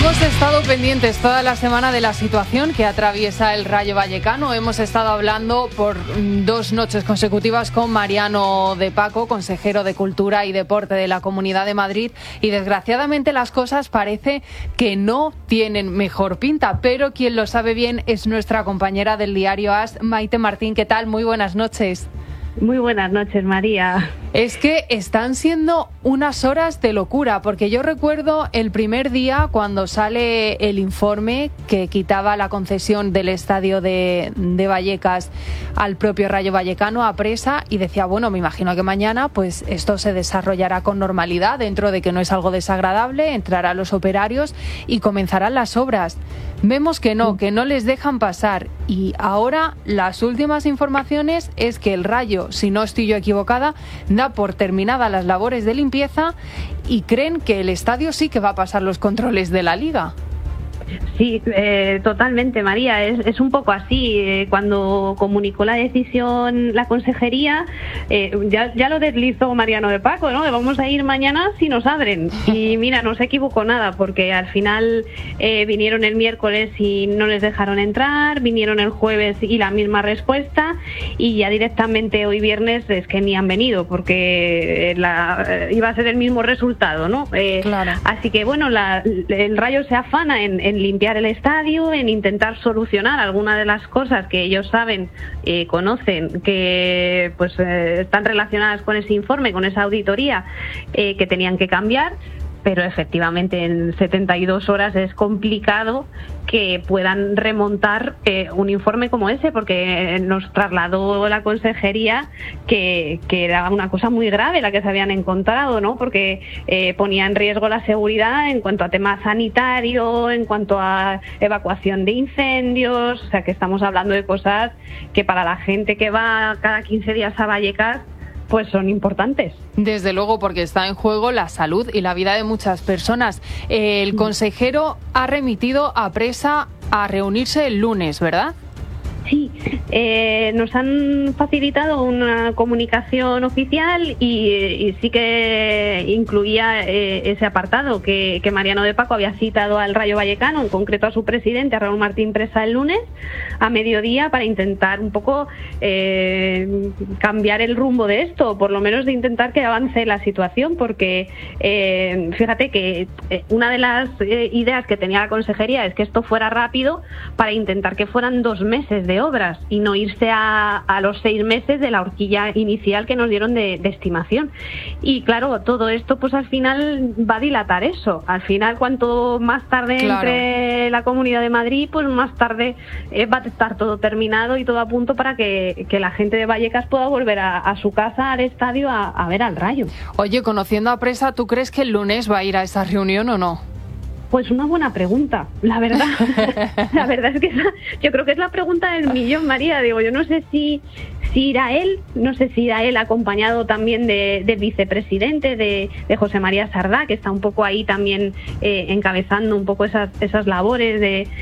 Hemos estado pendientes toda la semana de la situación que atraviesa el Rayo Vallecano. Hemos estado hablando por 2 noches consecutivas con Mariano de Paco, consejero de Cultura y Deporte de la Comunidad de Madrid, y desgraciadamente las cosas parece que no tienen mejor pinta, pero quien lo sabe bien es nuestra compañera del diario AS, Maite Martín. ¿Qué tal? Muy buenas noches. Muy buenas noches, María. Es que están siendo unas horas de locura, porque yo recuerdo el primer día cuando sale el informe que quitaba la concesión del estadio de Vallecas al propio Rayo Vallecano, a Presa, y decía, bueno, me imagino que mañana pues esto se desarrollará con normalidad, dentro de que no es algo desagradable, entrarán los operarios y comenzarán las obras. Vemos que no les dejan pasar, y ahora las últimas informaciones es que el Rayo, si no estoy yo equivocada, da por terminadas las labores de limpieza y creen que el estadio sí que va a pasar los controles de la Liga. Sí, totalmente, María. Es un poco así. Cuando comunicó la decisión la consejería, ya lo deslizó Mariano de Paco, ¿no? Vamos a ir mañana si nos abren. Y mira, no se equivocó nada, porque al final vinieron el miércoles y no les dejaron entrar, vinieron el jueves y la misma respuesta, y ya directamente hoy viernes es que ni han venido, porque iba a ser el mismo resultado, ¿no? Claro. Así que bueno, el Rayo se afana en limpiar el estadio, en intentar solucionar algunas de las cosas que ellos saben, conocen, que pues están relacionadas con ese informe, con esa auditoría, que tenían que cambiar. Pero efectivamente en 72 horas es complicado que puedan remontar un informe como ese, porque nos trasladó la consejería que era una cosa muy grave la que se habían encontrado, ¿no? Porque ponía en riesgo la seguridad en cuanto a tema sanitario, en cuanto a evacuación de incendios. O sea, que estamos hablando de cosas que para la gente que va cada 15 días a Vallecas pues son importantes. Desde luego, porque está en juego la salud y la vida de muchas personas. El consejero ha remitido a Presa a reunirse el lunes, ¿verdad? Sí, nos han facilitado una comunicación oficial y sí que incluía ese apartado que Mariano de Paco había citado al Rayo Vallecano, en concreto a su presidente, a Raúl Martín Presa, el lunes a mediodía, para intentar un poco cambiar el rumbo de esto, por lo menos de intentar que avance la situación, porque fíjate que una de las ideas que tenía la consejería es que esto fuera rápido, para intentar que fueran 2 meses de obras y no irse a los 6 meses de la horquilla inicial que nos dieron de estimación. Y claro, todo esto pues al final va a dilatar eso. Al final, cuanto más tarde entre la Comunidad de Madrid, pues más tarde va a estar todo terminado y todo a punto para que la gente de Vallecas pueda volver a su casa, al estadio, a ver al Rayo. Oye, conociendo a Presa, ¿tú crees que el lunes va a ir a esa reunión o no? Pues una buena pregunta, la verdad. La verdad es que yo creo que es la pregunta del millón, María. Digo, yo no sé si irá él, no sé si irá él acompañado también del vicepresidente, de José María Sardá, que está un poco ahí también encabezando un poco esas labores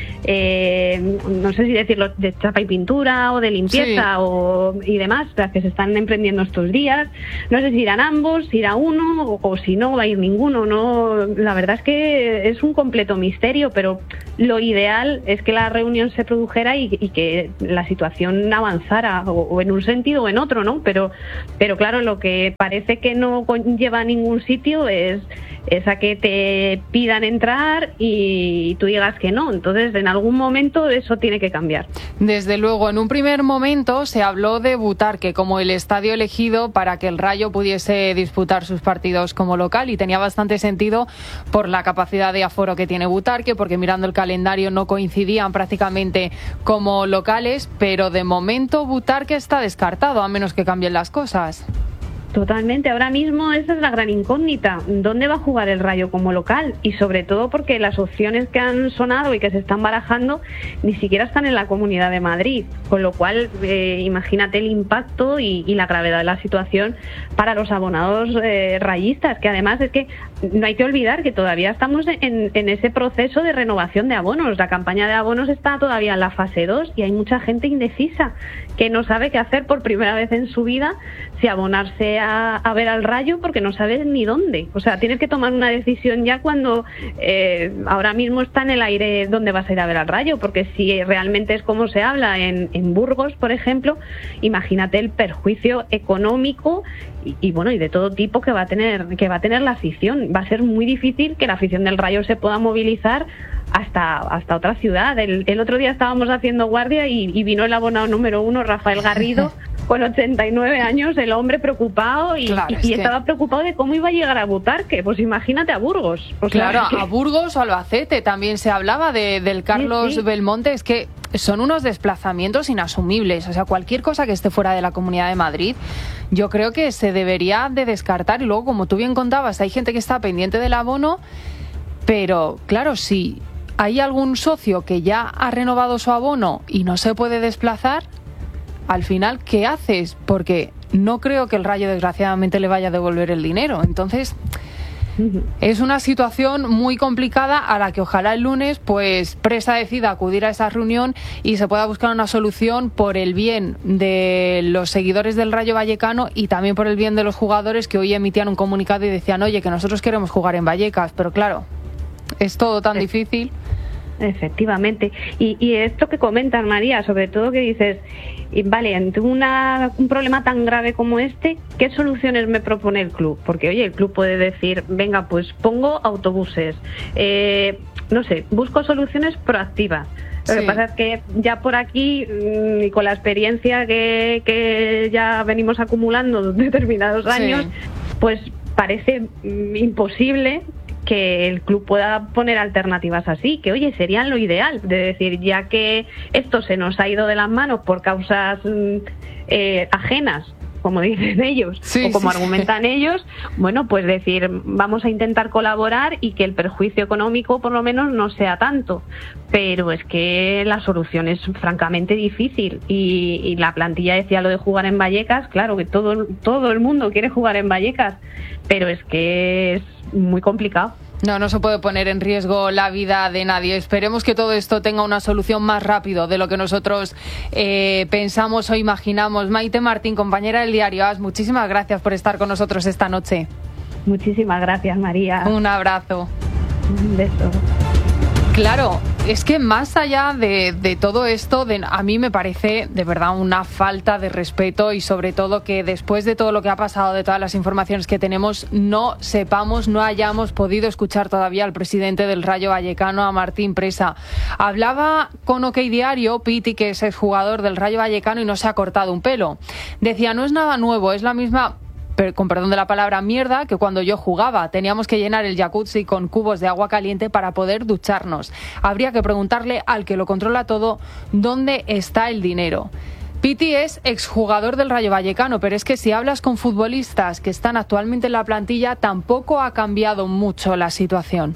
de, no sé si decirlo, de chapa y pintura o de limpieza, sí, y demás, las que se están emprendiendo estos días. No sé si irán ambos, si irá uno o si no va a ir ninguno. No, la verdad es que es un completo misterio, pero lo ideal es que la reunión se produjera y que la situación avanzara, o en un sentido o en otro, ¿no? Pero claro, lo que parece que no conlleva a ningún sitio es a que te pidan entrar y tú digas que no. Entonces, en algún momento eso tiene que cambiar. Desde luego, en un primer momento se habló de Butarque como el estadio elegido para que el Rayo pudiese disputar sus partidos como local, y tenía bastante sentido por la capacidad de aforo que tiene Butarque, porque mirando el calendario no coincidían prácticamente como locales, pero de momento Butarque está descartado, a menos que cambien las cosas. Totalmente, ahora mismo esa es la gran incógnita. ¿Dónde va a jugar el Rayo como local? Y sobre todo porque las opciones que han sonado y que se están barajando ni siquiera están en la Comunidad de Madrid, con lo cual imagínate el impacto y la gravedad de la situación para los abonados rayistas, que además es que no hay que olvidar que todavía estamos en ese proceso de renovación de abonos. La campaña de abonos está todavía en la fase 2 y hay mucha gente indecisa que no sabe qué hacer por primera vez en su vida, si abonarse a ver al Rayo, porque no sabe ni dónde. O sea, tienes que tomar una decisión ya cuando ahora mismo está en el aire dónde vas a ir a ver al Rayo, porque si realmente es como se habla en Burgos, por ejemplo, imagínate el perjuicio económico y bueno, y de todo tipo que va a tener la afición. Va a ser muy difícil que la afición del Rayo se pueda movilizar hasta otra ciudad. El otro día estábamos haciendo guardia y vino el abonado número 1, Rafael Garrido, con 89 años, el hombre preocupado y estaba preocupado de cómo iba a llegar a Butarque. Pues imagínate a Burgos. A Burgos o Albacete también se hablaba del Carlos Belmonte. Es que son unos desplazamientos inasumibles. O sea, cualquier cosa que esté fuera de la Comunidad de Madrid, yo creo que se debería de descartar. Y luego, como tú bien contabas, hay gente que está pendiente del abono, pero claro, si hay algún socio que ya ha renovado su abono y no se puede desplazar, al final, ¿qué haces? Porque no creo que el Rayo, desgraciadamente, le vaya a devolver el dinero. Entonces, es una situación muy complicada a la que ojalá el lunes pues Presa decida acudir a esa reunión y se pueda buscar una solución por el bien de los seguidores del Rayo Vallecano y también por el bien de los jugadores, que hoy emitían un comunicado y decían, oye, que nosotros queremos jugar en Vallecas, pero claro, es todo tan difícil. Efectivamente. Y esto que comentas, María, sobre todo que dices, vale, ante un problema tan grave como este, ¿qué soluciones me propone el club? Porque, oye, el club puede decir, venga, pues pongo autobuses, no sé, busco soluciones proactivas. Lo que pasa es que ya por aquí, y con la experiencia que ya venimos acumulando determinados años, pues parece imposible que el club pueda poner alternativas así, que oye, serían lo ideal, de decir, ya que esto se nos ha ido de las manos por causas ajenas, como dicen ellos, o como argumentan ellos, bueno, pues decir, vamos a intentar colaborar y que el perjuicio económico por lo menos no sea tanto. Pero es que la solución es francamente difícil y la plantilla decía lo de jugar en Vallecas, claro que todo el mundo quiere jugar en Vallecas, pero es que es muy complicado. No se puede poner en riesgo la vida de nadie. Esperemos que todo esto tenga una solución más rápido de lo que nosotros pensamos o imaginamos. Maite Martín, compañera del diario AS, muchísimas gracias por estar con nosotros esta noche. Muchísimas gracias, María. Un abrazo. Un beso. Claro, es que más allá de todo esto, a mí me parece de verdad una falta de respeto y sobre todo que después de todo lo que ha pasado, de todas las informaciones que tenemos, no hayamos podido escuchar todavía al presidente del Rayo Vallecano, a Martín Presa. Hablaba con OK Diario, Piti, que es exjugador del Rayo Vallecano y no se ha cortado un pelo. Decía, no es nada nuevo, es la misma, con perdón de la palabra, mierda, que cuando yo jugaba. Teníamos que llenar el jacuzzi con cubos de agua caliente para poder ducharnos. Habría que preguntarle al que lo controla todo dónde está el dinero. Piti es exjugador del Rayo Vallecano, pero es que si hablas con futbolistas que están actualmente en la plantilla, tampoco ha cambiado mucho la situación.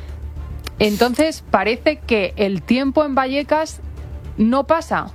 Entonces parece que el tiempo en Vallecas no pasa.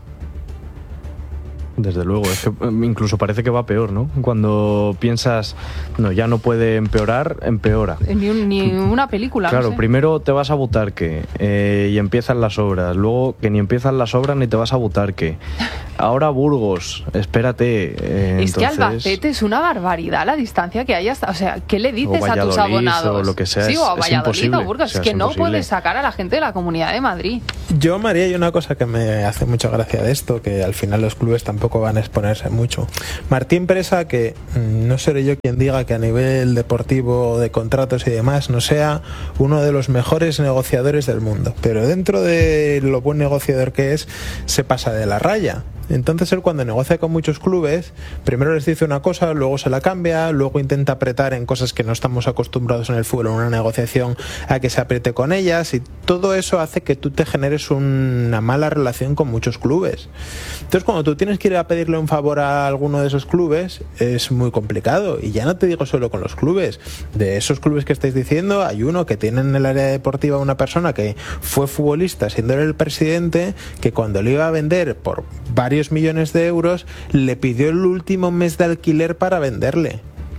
Desde luego, es que incluso parece que va peor, ¿no? Cuando piensas, no, ya no puede empeorar, empeora. Ni una película. Claro, no sé. Primero te vas a Butarque y empiezan las obras, luego que ni empiezan las obras ni te vas a Butarque. Ahora Burgos, espérate. Es que Albacete es una barbaridad la distancia que hay hasta, o sea, ¿qué le dices a tus abonados? O lo que sea, sí, o a Valladolid o Burgos, o sea, es que no imposible. puedes sacar a la gente de la Comunidad de Madrid. Yo, María, hay una cosa que me hace mucha gracia de esto, que al final los clubes tampoco van a exponerse mucho. Martín Presa, que no seré yo quien diga que a nivel deportivo, de contratos y demás, no sea uno de los mejores negociadores del mundo, pero dentro de lo buen negociador que es, se pasa de la raya. Entonces él, cuando negocia con muchos clubes, primero les dice una cosa, luego se la cambia, luego intenta apretar en cosas que no estamos acostumbrados en el fútbol, en una negociación, a que se apriete con ellas, y todo eso hace que tú te generes una mala relación con muchos clubes. Entonces, cuando tú tienes que ir a pedirle un favor a alguno de esos clubes, es muy complicado. Y ya no te digo solo con los clubes, de esos clubes que estáis diciendo, hay uno que tiene en el área deportiva una persona que fue futbolista siendo él el presidente, que cuando le iba a vender por varios millones de euros, le pidió el último mes de alquiler para venderle.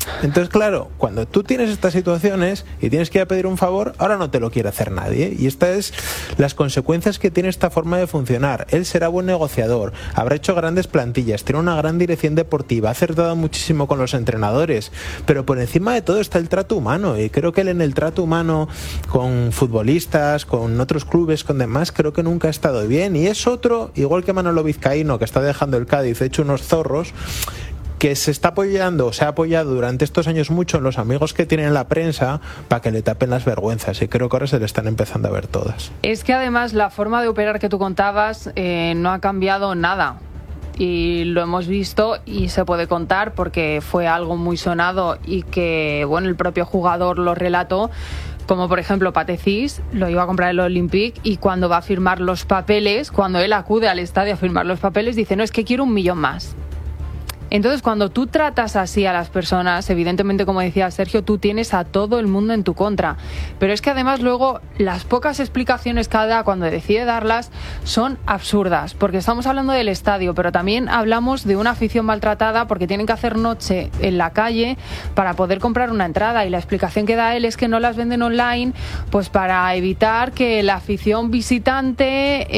Entonces, claro, cuando tú tienes estas situaciones y tienes que ir a pedir un favor, ahora no te lo quiere hacer nadie. Y estas es las consecuencias que tiene esta forma de funcionar. Él será buen negociador, habrá hecho grandes plantillas, tiene una gran dirección deportiva, ha acertado muchísimo con los entrenadores, pero por encima de todo está el trato humano. Y creo que él en el trato humano con futbolistas, con otros clubes, con demás, creo que nunca ha estado bien. Y es otro, igual que Manolo Vizcaíno, que está dejando el Cádiz hecho unos zorros, que se está apoyando, se ha apoyado durante estos años mucho en los amigos que tiene en la prensa para que le tapen las vergüenzas, y creo que ahora se le están empezando a ver todas. Es que además la forma de operar que tú contabas no ha cambiado nada. Y lo hemos visto y se puede contar porque fue algo muy sonado y que, bueno, el propio jugador lo relató, como por ejemplo Patecís lo iba a comprar el Olympique y cuando va a firmar los papeles, cuando él acude al estadio a firmar los papeles, dice, no, es que quiero 1 millón más. Entonces, cuando tú tratas así a las personas, evidentemente, como decía Sergio, tú tienes a todo el mundo en tu contra. Pero es que además luego las pocas explicaciones que da cuando decide darlas son absurdas, porque estamos hablando del estadio, pero también hablamos de una afición maltratada porque tienen que hacer noche en la calle para poder comprar una entrada, y la explicación que da él es que no las venden online pues para evitar que la afición visitante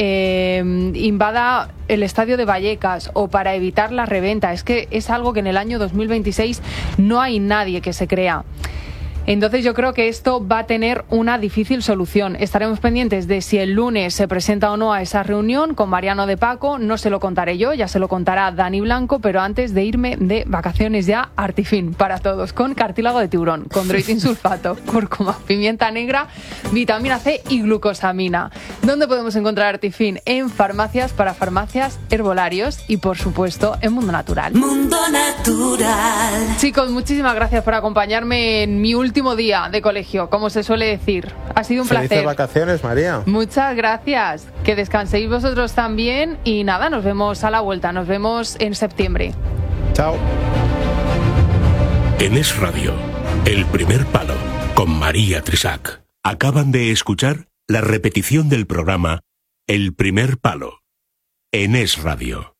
invada el estadio de Vallecas o para evitar la reventa. Es que es algo que en el año 2026 no hay nadie que se crea. Entonces yo creo que esto va a tener una difícil solución. Estaremos pendientes de si el lunes se presenta o no a esa reunión con Mariano de Paco. No se lo contaré yo, ya se lo contará Dani Blanco, pero antes de irme de vacaciones ya, Artifin para todos, con cartílago de tiburón, condroitin sulfato, cúrcuma, pimienta negra, vitamina C y glucosamina. ¿Dónde podemos encontrar Artifin? En farmacias, para farmacias, herbolarios y por supuesto en Mundo Natural. Mundo Natural. Chicos, muchísimas gracias por acompañarme en mi último día de colegio, como se suele decir. Ha sido un placer. Felices vacaciones, María. Muchas gracias. Que descanséis vosotros también y nada, nos vemos a la vuelta. Nos vemos en septiembre. Chao. En Es Radio, El Primer Palo, con María Trisac. Acaban de escuchar la repetición del programa El Primer Palo, en Es Radio.